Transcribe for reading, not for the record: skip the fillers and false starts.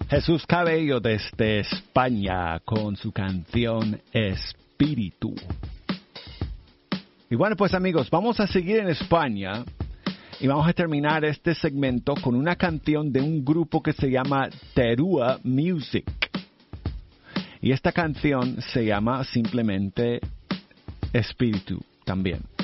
Jesús Cabello desde España con su canción Espíritu. Y bueno, pues amigos, vamos a seguir en España y vamos a terminar este segmento con una canción de un grupo que se llama Terua Music. Y esta canción se llama simplemente Espíritu también.